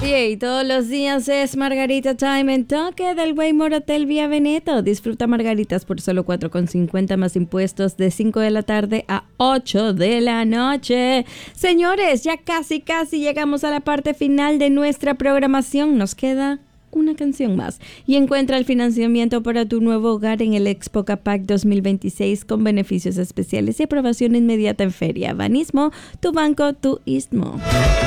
Y todos los días es Margarita Time en Toque del Waymore Hotel Vía Veneto. Disfruta margaritas por solo $4.50 más impuestos de 5 de la tarde a 8 de la noche. Señores, ya casi llegamos a la parte final de nuestra programación. Nos queda una canción más y encuentra el financiamiento para tu nuevo hogar en el Expo Capac 2026 con beneficios especiales y aprobación inmediata en feria. Banismo, tu banco, tu istmo.